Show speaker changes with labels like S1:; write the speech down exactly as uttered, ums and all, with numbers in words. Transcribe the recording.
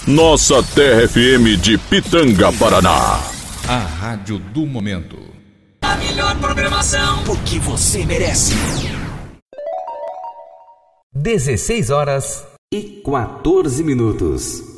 S1: Nossa Terra F M de Pitanga, Paraná.
S2: A rádio do momento.
S3: A melhor programação, porque você merece.
S4: dezesseis horas e quatorze minutos.